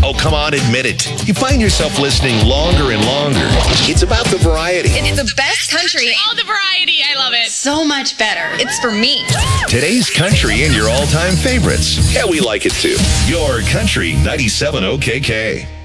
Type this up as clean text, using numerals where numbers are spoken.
Oh, come on, admit it. You find yourself listening longer and longer. It's about the variety. It's the best country. All the variety. I love it. So much better. It's for me. Today's country and your all-time favorites. Yeah, we like it too. Your Country 97 OKK.